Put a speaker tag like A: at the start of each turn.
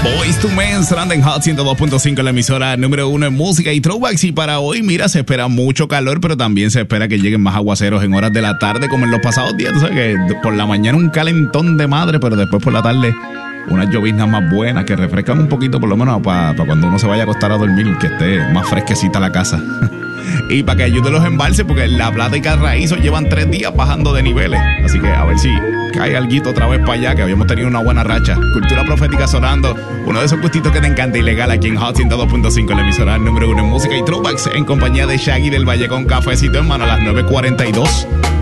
A: Boyz II Men sonando en Hot 102.5, la emisora número 1 en música y throwbacks. Y para hoy, mira, se espera mucho calor, pero también se espera que lleguen más aguaceros en horas de la tarde, como en los pasados días. Tú sabes que por la mañana un calentón de madre, pero después por la tarde unas lloviznas más buenas que refrescan un poquito, por lo menos para cuando uno se vaya a acostar a dormir, que esté más fresquecita la casa. Y para que ayude los embalses, porque La Plata y Carraízo llevan 3 días bajando de niveles. Así que a ver si cae alguito otra vez para allá, que habíamos tenido una buena racha. Cultura profética sonando, uno de esos gustitos que te encanta, ilegal, aquí en Hot 102.5, la emisora número 1 en música y throwbacks, en compañía de Shaggy del Valle con cafecito, hermano, a las 9:42.